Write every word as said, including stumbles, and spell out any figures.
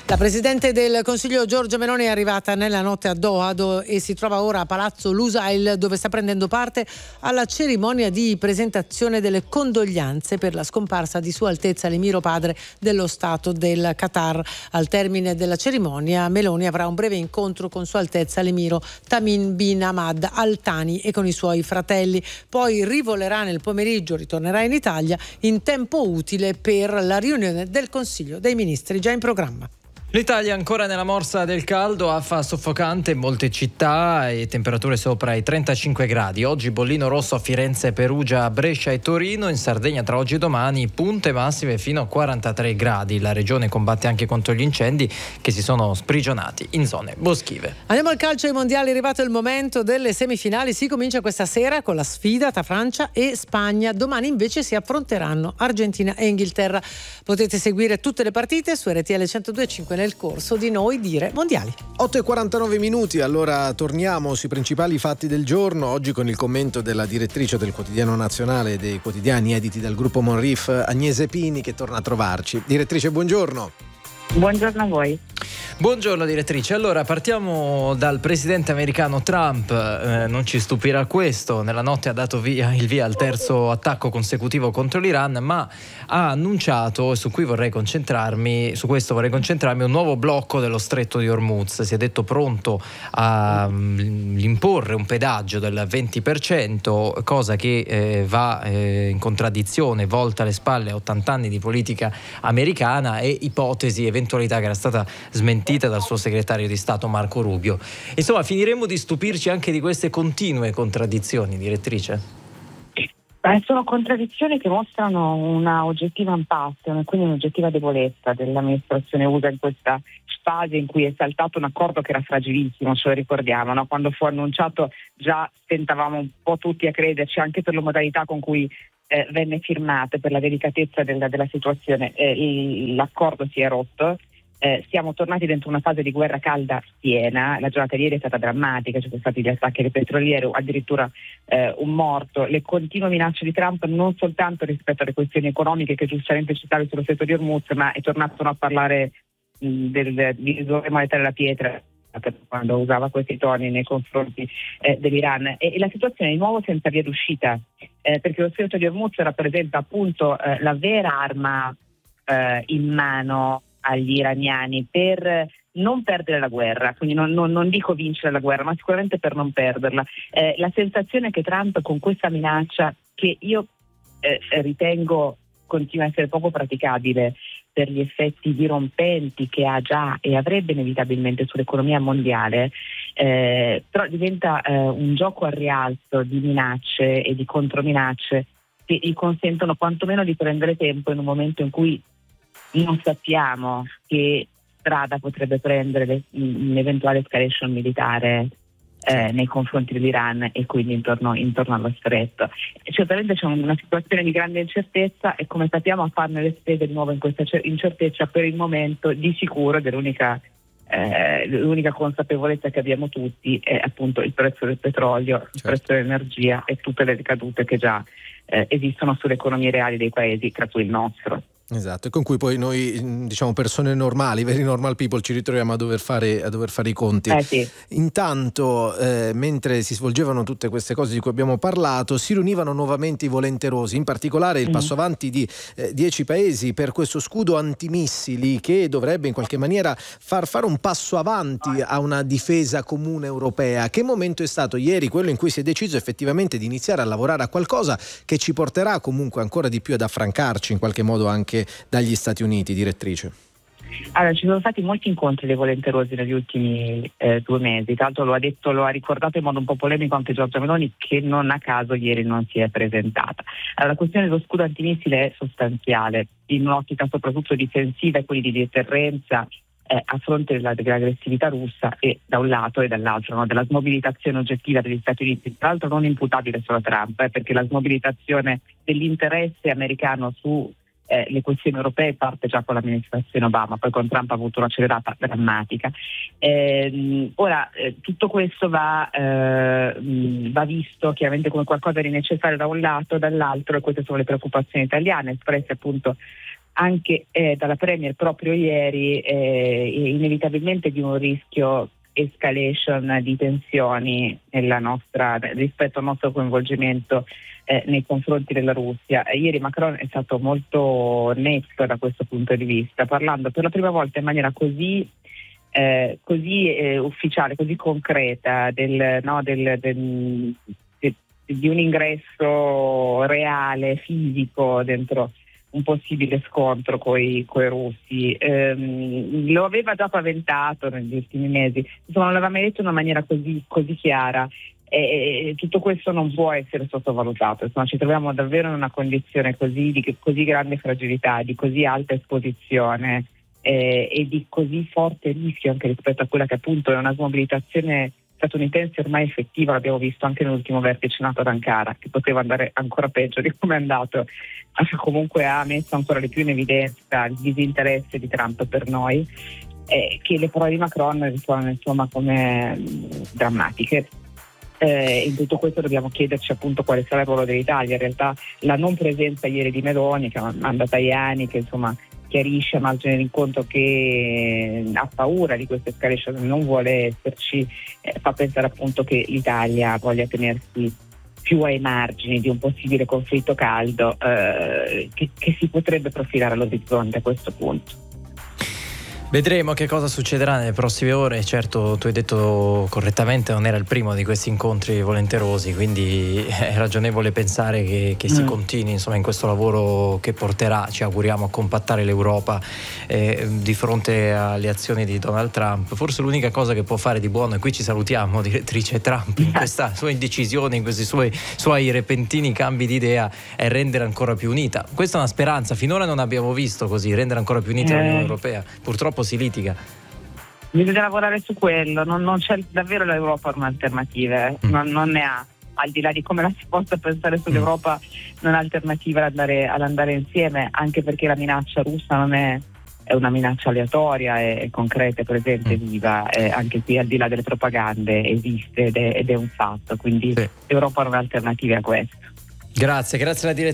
La Presidente del Consiglio Giorgia Meloni è arrivata nella notte a Doha do- e si trova ora a Palazzo Lusail, dove sta prendendo parte alla cerimonia di presentazione delle condoglianze per la scomparsa di Sua Altezza l'Emiro Padre dello Stato del Qatar. Al termine della cerimonia Meloni avrà un breve incontro con Sua Altezza l'Emiro Tamim bin Hamad Al Thani e con i suoi fratelli. Poi rivolerà nel pomeriggio, ritornerà in Italia in tempo utile per la riunione del Consiglio dei Ministri già in programma. L'Italia ancora nella morsa del caldo, affa soffocante in molte città e temperature sopra i trentacinque gradi. Oggi bollino rosso a Firenze, Perugia, Brescia e Torino. In Sardegna tra oggi e domani punte massime fino a quarantatré gradi. La regione combatte anche contro gli incendi che si sono sprigionati in zone boschive. Andiamo al calcio ai mondiali, è arrivato il momento delle semifinali. Si comincia questa sera con la sfida tra Francia e Spagna. Domani invece si affronteranno Argentina e Inghilterra. Potete seguire tutte le partite su R T L centodue e cinque nel corso di Noi Dire Mondiali. otto e quarantanove minuti, allora torniamo sui principali fatti del giorno, oggi con il commento della direttrice del Quotidiano Nazionale e dei quotidiani editi dal gruppo Monrif, Agnese Pini, che torna a trovarci. Direttrice, buongiorno. Buongiorno a voi. Buongiorno direttrice, allora partiamo dal presidente americano Trump, eh, non ci stupirà questo, nella notte ha dato via, il via al terzo attacco consecutivo contro l'Iran, ma ha annunciato, e su cui vorrei concentrarmi, su questo vorrei concentrarmi, un nuovo blocco dello stretto di Hormuz. Si è detto pronto a um, imporre un pedaggio del venti per cento, cosa che eh, va eh, in contraddizione, volta alle spalle a ottanta anni di politica americana e ipotesi, eventualità che era stata smentita dal suo segretario di Stato Marco Rubio. Insomma, finiremo di stupirci anche di queste continue contraddizioni, direttrice? Beh, sono contraddizioni che mostrano una oggettiva impasse, quindi un'oggettiva debolezza dell'amministrazione U S A in questa fase in cui è saltato un accordo che era fragilissimo, ce lo ricordiamo, no? Quando fu annunciato già tentavamo un po' tutti a crederci, anche per le modalità con cui eh, venne firmato, per la delicatezza della, della situazione. Eh, l'accordo si è rotto. Eh, siamo tornati dentro una fase di guerra calda piena. La giornata di ieri è stata drammatica, ci sono stati gli attacchi alle petroliere, addirittura eh, un morto, le continue minacce di Trump non soltanto rispetto alle questioni economiche che giustamente citavi sullo stretto di Hormuz, ma è tornato a parlare mh, del divisore monetario della pietra quando usava questi toni nei confronti eh, dell'Iran, e, e la situazione è di nuovo senza via d'uscita, eh, perché lo stretto di Hormuz rappresenta appunto eh, la vera arma eh, in mano agli iraniani per non perdere la guerra, quindi non, non, non dico vincere la guerra, ma sicuramente per non perderla. Eh, la sensazione è che Trump con questa minaccia, che io eh, ritengo continua a essere poco praticabile per gli effetti dirompenti che ha già e avrebbe inevitabilmente sull'economia mondiale, eh, però diventa eh, un gioco al rialzo di minacce e di controminacce che gli consentono quantomeno di prendere tempo in un momento in cui non sappiamo che strada potrebbe prendere un'eventuale escalation militare eh, nei confronti dell'Iran e quindi intorno, intorno allo stretto. Certamente c'è una situazione di grande incertezza e, come sappiamo, a farne le spese di nuovo in questa incertezza per il momento di sicuro dell'unica eh, l'unica consapevolezza che abbiamo tutti è appunto il prezzo del petrolio, certo, il prezzo dell'energia e tutte le ricadute che già eh, esistono sulle economie reali dei paesi, tra cui il nostro. Esatto, e con cui poi noi, diciamo, persone normali, very normal people, ci ritroviamo a dover fare, a dover fare i conti. Eh sì. Intanto, eh, mentre si svolgevano tutte queste cose di cui abbiamo parlato, si riunivano nuovamente i volenterosi, in particolare il passo avanti di eh, dieci paesi per questo scudo antimissili che dovrebbe in qualche maniera far fare un passo avanti a una difesa comune europea. Che momento è stato ieri quello in cui si è deciso effettivamente di iniziare a lavorare a qualcosa che ci porterà comunque ancora di più ad affrancarci in qualche modo anche dagli Stati Uniti, direttrice? Allora, ci sono stati molti incontri dei volenterosi negli ultimi eh, due mesi. Tra l'altro lo ha detto, lo ha ricordato in modo un po' polemico anche Giorgia Meloni, che non a caso ieri non si è presentata. Allora, la questione dello scudo antimissile è sostanziale in un'ottica soprattutto difensiva e quindi di deterrenza eh, a fronte della, dell'aggressività russa, e da un lato e dall'altro, no, della smobilitazione oggettiva degli Stati Uniti, tra l'altro non imputabile solo a Trump, eh, perché la smobilitazione dell'interesse americano su Eh, le questioni europee parte già con l'amministrazione Obama, poi con Trump ha avuto un'accelerata drammatica. Eh, ora eh, tutto questo va, eh, va visto chiaramente come qualcosa di necessario da un lato, dall'altro, e queste sono le preoccupazioni italiane espresse appunto anche eh, dalla Premier proprio ieri, eh, inevitabilmente di un rischio escalation di tensioni nella nostra, rispetto al nostro coinvolgimento eh, nei confronti della Russia. Ieri Macron è stato molto netto da questo punto di vista, parlando per la prima volta in maniera così eh, così eh, ufficiale, così concreta del, no, del, del, de, di un ingresso reale, fisico dentro un possibile scontro coi, coi russi. Ehm, lo aveva già paventato negli ultimi mesi, insomma non l'aveva mai detto in una maniera così, così chiara, e tutto questo non può essere sottovalutato. Insomma, ci troviamo davvero in una condizione così di così grande fragilità, di così alta esposizione eh, e di così forte rischio anche rispetto a quella che appunto è una smobilitazione statunitense ormai effettiva. L'abbiamo visto anche nell'ultimo vertice NATO ad Ankara, che poteva andare ancora peggio di come è andato, ma comunque ha messo ancora di più in evidenza il disinteresse di Trump per noi, eh, che le parole di Macron risuonano insomma come mh, drammatiche. Eh, in tutto questo dobbiamo chiederci appunto quale sarà il ruolo dell'Italia. In realtà la non presenza ieri di Meloni, che manda Tajani, che insomma chiarisce a margine di incontro che ha paura di questa escalation, non vuole esserci, eh, fa pensare appunto che l'Italia voglia tenersi più ai margini di un possibile conflitto caldo eh, che, che si potrebbe profilare all'orizzonte a questo punto. Vedremo che cosa succederà nelle prossime ore. Certo, tu hai detto correttamente, non era il primo di questi incontri volenterosi, quindi è ragionevole pensare che, che si mm. continui insomma in questo lavoro che porterà, ci auguriamo, a compattare l'Europa eh, di fronte alle azioni di Donald Trump. Forse l'unica cosa che può fare di buono, e qui ci salutiamo direttrice Trump, in questa sua indecisione, in questi suoi, suoi repentini cambi di idea, è rendere ancora più unita. Questa è una speranza, finora non abbiamo visto così, rendere ancora più unita eh. l'Unione Europea. Purtroppo si litiga. Bisogna lavorare su quello, non, non c'è davvero l'Europa un'alternativa, eh. mm. non, non ne ha, al di là di come la si possa pensare sull'Europa, mm. non ha alternativa ad andare, ad andare insieme, anche perché la minaccia russa non è, è una minaccia aleatoria, è, è concreta, è presente, mm. viva, è anche qui al di là delle propagande esiste ed è, ed è un fatto, quindi sì. L'Europa non ha alternative a questo. Grazie, grazie alla direttrice.